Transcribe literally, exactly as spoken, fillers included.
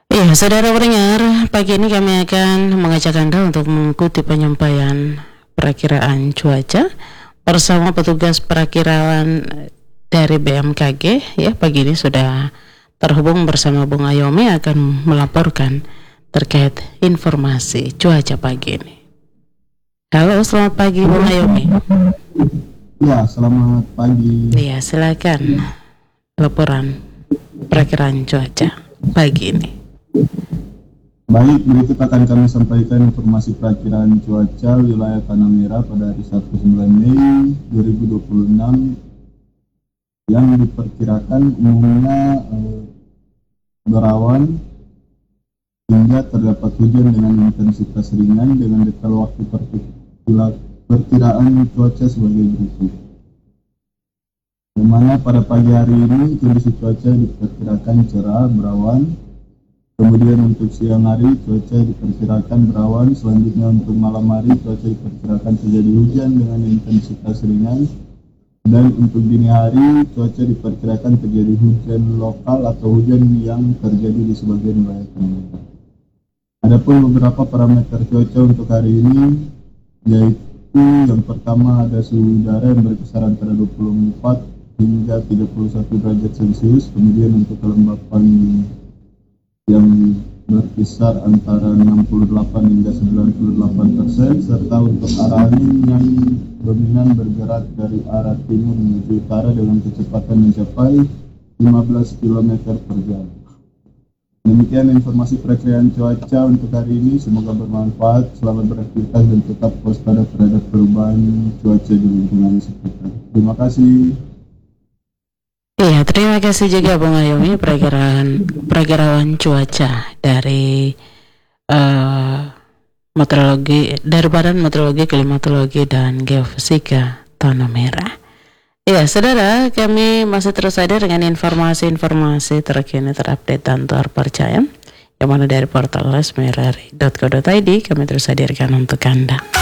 Iya, saudara pendengar, pagi ini kami akan mengajak Anda untuk mengikuti penyampaian perakiraan cuaca bersama petugas perakiraan dari B M K G. Ya, pagi ini sudah terhubung bersama Bung Ayomi akan melaporkan terkait informasi cuaca pagi ini. Halo, selamat pagi Bung Ayomi. Ya, selamat pagi. Iya, silakan laporan perakiraan cuaca pagi ini. Baik, berikut akan kami sampaikan informasi perakiraan cuaca wilayah Tanah Merah pada hari Sabtu sembilan Mei dua ribu dua puluh enam yang diperkirakan umumnya eh, berawan hingga terdapat hujan dengan intensitas ringan dengan detail waktu perkiraan cuaca sebagai berikut. Di mana pada pagi hari ini kondisi cuaca diperkirakan cerah berawan. Kemudian untuk siang hari cuaca diperkirakan berawan. Selanjutnya untuk malam hari cuaca diperkirakan terjadi hujan dengan intensitas ringan. Dan untuk dini hari cuaca diperkirakan terjadi hujan lokal atau hujan yang terjadi di sebagian wilayah Tanah. Adapun beberapa parameter cuaca untuk hari ini, yaitu yang pertama ada suhu udara yang berkisar antara dua puluh empat hingga tiga puluh satu derajat Celcius. Kemudian untuk kelembapan yang berkisar antara enam puluh delapan hingga sembilan puluh delapan persen, serta untuk arah angin yang dominan bergerak dari arah timur menuju utara dengan kecepatan mencapai lima belas kilometer per jam. Demikian informasi perakiraan cuaca untuk hari ini, semoga bermanfaat. Selamat beraktivitas dan tetap waspada terhadap perubahan cuaca di lingkungan sekitar. Terima kasih. Iya, terima kasih juga Bung Ayomi, perakiraan perakiraan cuaca dari uh, meteorologi dari Badan Meteorologi, Klimatologi dan Geofisika Tanah Merah. Iya, saudara, kami masih terus ada dengan informasi-informasi terkini, terupdate dan terpercaya yang mana dari portal resmi r r i dot co dot i d kami terus hadirkan untuk Anda.